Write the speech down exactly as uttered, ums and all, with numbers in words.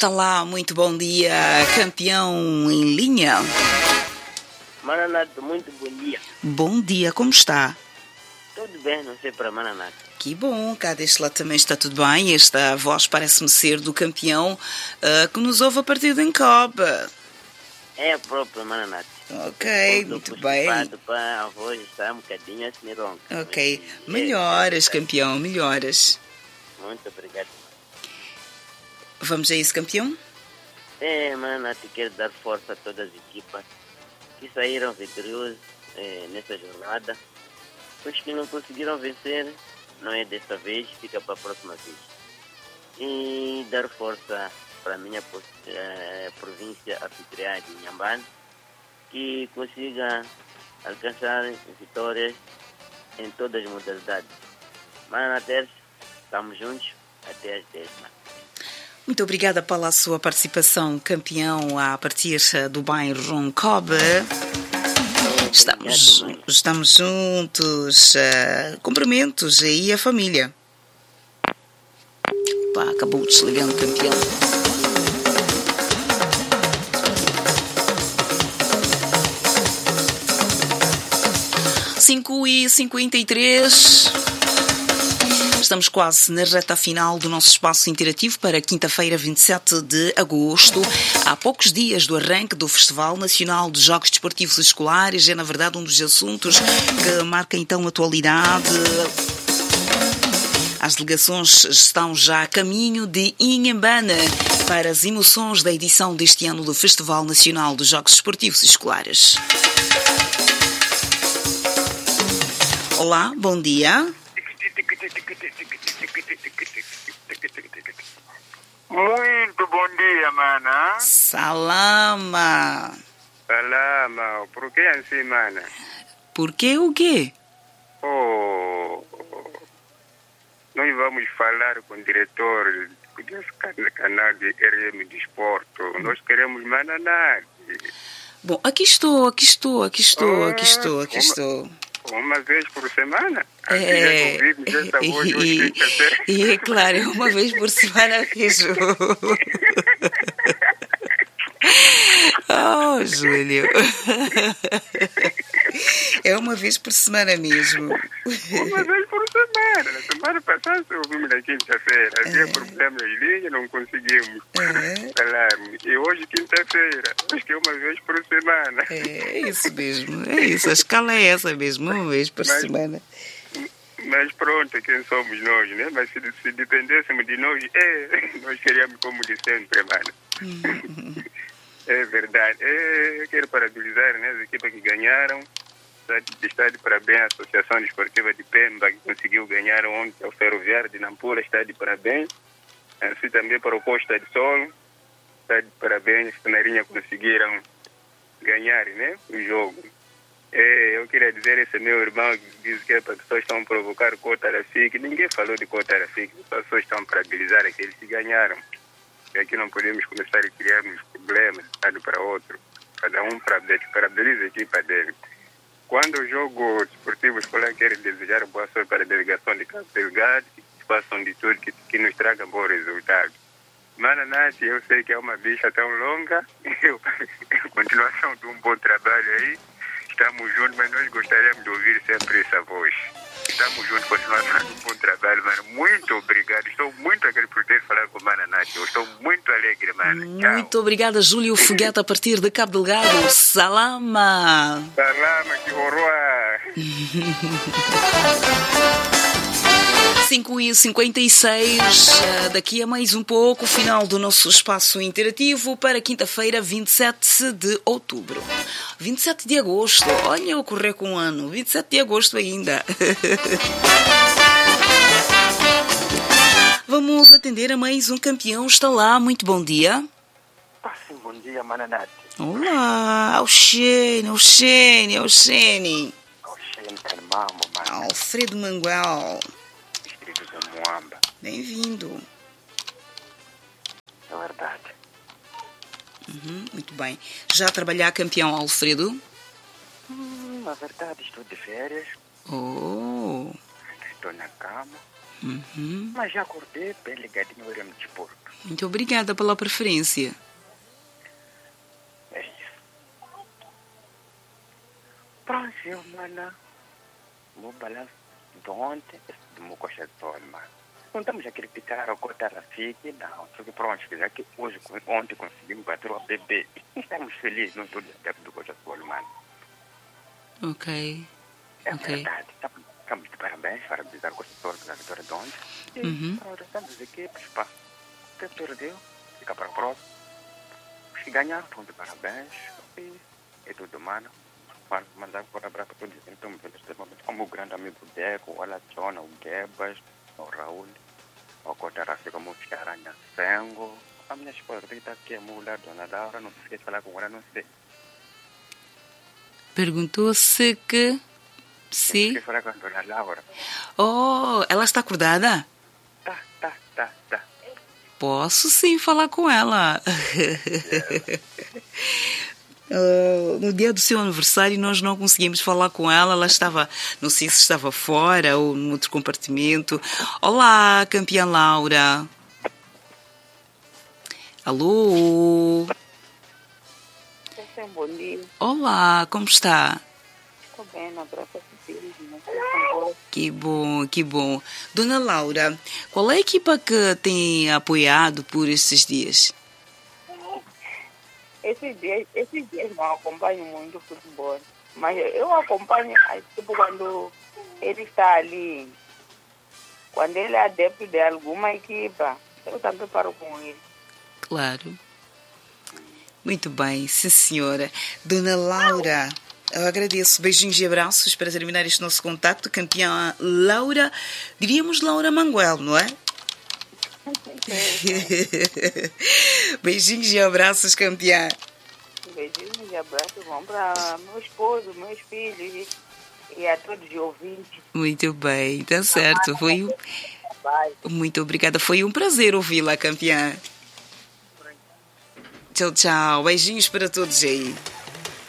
Está lá, muito bom dia, campeão em linha. Mananato, muito bom dia. Bom dia, como está? Tudo bem, não sei para Mananato. Que bom, cá deste lado também está tudo bem. Esta voz parece-me ser do campeão uh, que nos ouve a partir de Encobe. É a própria Mananato. Ok, muito bem. Para a voz está um bocadinho assim ronca. Ok, melhoras, campeão, melhoras. Muito obrigado. Vamos a isso, campeão? É, Mananato, quero dar força a todas as equipas que saíram vitoriosas é, nessa jornada. Os que não conseguiram vencer, não é desta vez, fica para a próxima vez. E dar força para a minha é, província anfitriã de Inhambane, que consiga alcançar vitórias em todas as modalidades. Mananato, estamos juntos até às dez. Muito obrigada pela sua participação, campeão, a partir do bairro Encobe. Estamos, estamos juntos. Uh, cumprimentos aí a família. Pá, acabou desligando o campeão. cinco e cinquenta e três. Estamos quase na reta final do nosso espaço interativo para quinta-feira, vinte e sete de agosto. Há poucos dias do arranque do Festival Nacional de Jogos Desportivos Escolares. É, na verdade, um dos assuntos que marca, então, a atualidade. As delegações estão já a caminho de Inhambane para as emoções da edição deste ano do Festival Nacional de Jogos Desportivos Escolares. Olá, bom dia. Muito bom dia, mana. Salama. Salama. Por que assim, mana? Por que o quê? Oh, nós vamos falar com o diretor desse canal de R M Desporto. Nós queremos Mananato. Bom, aqui estou, aqui estou, aqui estou, aqui estou, aqui estou. Uma vez por semana? É, é, é, e, e é claro, uma vez por semana vejo. Oh, Júlio. É uma vez por semana mesmo. Uma vez por semana. Na semana passada ouvimos na quinta-feira. Havia é. problemas de linha, não conseguimos é. falar. E hoje, quinta-feira. Acho que é uma vez por semana. É isso mesmo. É isso. A escala é essa mesmo. Uma vez por mas, semana. Mas pronto, quem somos nós, né? Mas se, se dependêssemos de nós, é, nós queríamos como de sempre, mano. É verdade. É, eu quero parabenizar, né, as equipas que ganharam. Está de parabéns à Associação Desportiva de Pemba, que conseguiu ganhar ontem o Ferroviário de Nampula. Está de parabéns. Assim também para o Costa de Sol. Está de parabéns. Os Penarinha conseguiram ganhar, né, o jogo. É, eu queria dizer, esse meu irmão que diz que as pessoas estão a provocar cota da F I C. Ninguém falou de cota da F I C. As pessoas estão a parabenizar aqueles que ganharam. E aqui não podemos começar a criar uns problemas de um lado para outro. Cada um parabeniza a equipa dele. Quando o jogo desportivo escolar quer desejar boa sorte para a delegação de Cabo Delgado, que façam de tudo que, que nos traga bom resultado. Mananato, eu sei que é uma bicha tão longa, eu, continuação de um bom trabalho aí, estamos juntos, mas nós gostaríamos de ouvir sempre essa voz. Estamos juntos, continuando fazendo um bom trabalho, mano. Muito obrigado. Estou muito alegre por ter falado com o Mananato. Eu estou muito alegre, mano. Muito Tchau. obrigada, Júlio Foguete, a partir de Cabo Delgado. Salama. Salama, que horror. cinco e cinquenta e seis, daqui a mais um pouco, final do nosso espaço interativo para quinta-feira, vinte e sete de outubro. vinte e sete de agosto, olha eu correr com um ano, vinte e sete de agosto ainda. Vamos atender a mais um campeão, está lá, muito bom dia. Ah, sim, bom dia, Mananato. Olá, Oxene, Oxene, Oxene. Oxene, Carmamo, mano. Alfredo Mangual. Moamba. Bem-vindo. É verdade. Uhum, muito bem. Já a trabalhar, campeão Alfredo? Hum, na verdade, estou de férias. Oh. Estou na cama. Uhum. Mas já acordei bem ligadinho ao irem desporto. Muito obrigada pela preferência. É isso. Pronto, eu, mano. Meu balanço de ontem, do meu coxa de sol, mano. Não estamos a criticar a cota Rafiki, não. Só que pronto, já que hoje, ontem conseguimos bater o A B B. Estamos felizes, não estou adepto do coxa de sol, mano. Ok. É Ok. verdade. Estamos, estamos de parabéns, parabenizar o coxa de sol pela vitória de ontem. E Uhum. pronto, estamos as equipes, pá. Quem perdeu, fica para o próximo. Os que ganharam, estão de parabéns. E é tudo, mano. Para mandar por abraço para todos. Então, neste momento, como o grande amigo Deco, o Alachona, o Gebas, o Raul, o Cotarasi, como o Chiaranha Sengo. A minha esposa que está aqui, a mulher, dona Laura, não sei se falar com ela, não sei. Perguntou se que... Não Se... sei falar com a dona Laura. Oh, ela está acordada? Tá, tá, tá, tá. Posso sim falar com ela. Uh, no dia do seu aniversário nós não conseguimos falar com ela. Ela estava, não sei se estava fora ou num outro compartimento. Olá, campeã Laura. Alô? Bom dia. Olá, como está? Estou bem, na graça de Deus. Não Que bom, que bom. Dona Laura, qual é a equipa que tem apoiado por estes dias? esses dias, esses dias não acompanho muito o futebol, mas eu acompanho, tipo, quando ele está ali, quando ele é adepto de alguma equipa, eu também paro com ele. Claro. Muito bem, sim senhora. Dona Laura, eu agradeço. Beijinhos e abraços para terminar este nosso contacto. Campeã Laura, diríamos Laura Manguel, não é? Beijinhos e abraços, campeã. Beijinhos e abraços vão para meu esposo, meus filhos e, e a todos os ouvintes. Muito bem, tá certo. Foi um... Muito obrigada. Foi um prazer ouvi-la, campeã. Tchau, tchau. Beijinhos para todos aí.